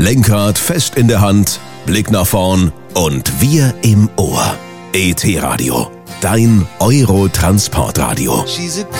Lenkrad fest in der Hand, Blick nach vorn und wir im Ohr. ET Radio, dein Euro-Transportradio.